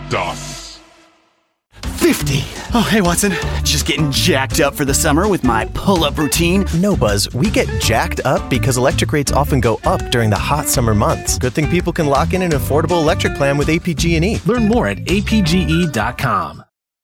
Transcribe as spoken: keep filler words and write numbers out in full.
das. fifty. Oh, hey, Watson. Just getting jacked up for the summer with my pull-up routine. No, Buzz. We get jacked up because electric rates often go up during the hot summer months. Good thing people can lock in an affordable electric plan with A P G and E. Learn more at A P G E dot com.